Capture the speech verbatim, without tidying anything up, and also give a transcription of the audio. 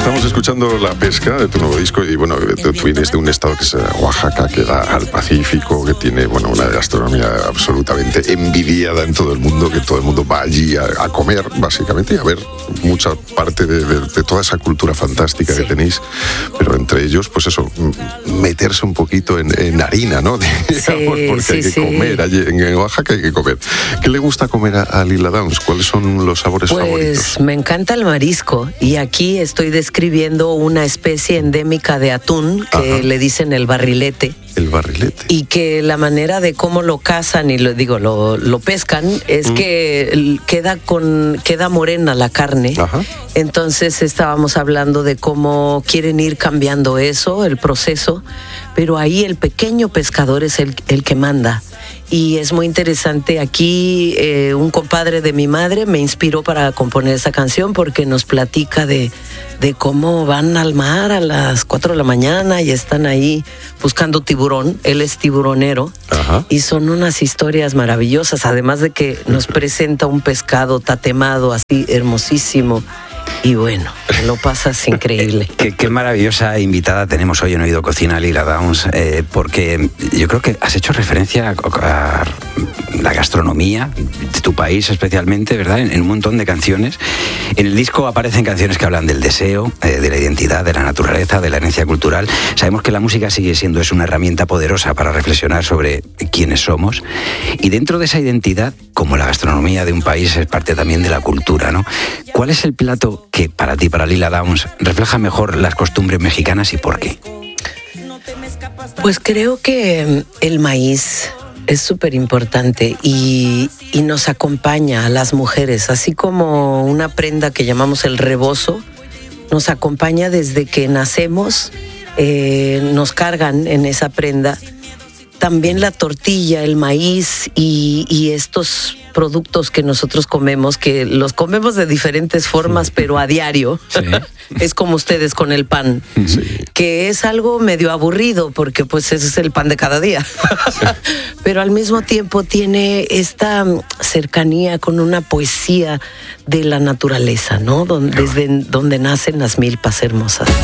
Estamos escuchando La Pesca de tu nuevo disco y bueno, tú vienes de un estado que es Oaxaca, que da al Pacífico, que tiene bueno una gastronomía absolutamente envidiada en todo el mundo, que todo el mundo va allí a, a comer básicamente y a ver mucha parte de, de, de toda esa cultura fantástica sí. que tenéis, pero entre ellos pues eso, meterse un poquito en, en harina, ¿no? Digamos, sí, porque sí, hay que sí. comer, allí en Oaxaca hay que comer. ¿Qué le gusta comer a, a Lila Downs? ¿Cuáles son los sabores pues, favoritos? Pues me encanta el marisco y aquí estoy describiendo una especie endémica de atún que Ajá. le dicen el barrilete. El barrilete. Y que la manera de cómo lo cazan y lo digo, lo, lo pescan es mm. que queda con queda morena la carne. Ajá. Entonces estábamos hablando de cómo quieren ir cambiando eso, el proceso, pero ahí el pequeño pescador es el, el que manda. Y es muy interesante. Aquí eh, un compadre de mi madre me inspiró para componer esa canción porque nos platica de, de cómo van al mar a las cuatro de la mañana y están ahí buscando tiburón. Él es tiburonero. Ajá. Y son unas historias maravillosas, además de que nos presenta un pescado tatemado así hermosísimo. Y bueno, lo pasas increíble. Qué, qué maravillosa invitada tenemos hoy en Oído Cocina, Lila Downs, eh, porque yo creo que has hecho referencia a, a la gastronomía de tu país especialmente, ¿verdad? En, en un montón de canciones. En el disco aparecen canciones que hablan del deseo, eh, de la identidad, de la naturaleza, de la herencia cultural. Sabemos que la música sigue siendo es una herramienta poderosa para reflexionar sobre quiénes somos. Y dentro de esa identidad, como la gastronomía de un país es parte también de la cultura, ¿no? ¿Cuál es el plato que para ti, para Lila Downs, refleja mejor las costumbres mexicanas y por qué? Pues creo que el maíz es súper importante y, y nos acompaña a las mujeres, así como una prenda que llamamos el rebozo, nos acompaña desde que nacemos, eh, nos cargan en esa prenda. También la tortilla, el maíz y, y estos productos que nosotros comemos, que los comemos de diferentes formas, pero a diario. Sí. Es como ustedes con el pan, sí. que es algo medio aburrido, porque pues ese es el pan de cada día. Sí. Pero al mismo tiempo tiene esta cercanía con una poesía de la naturaleza, ¿no? Donde, desde donde nacen las milpas hermosas.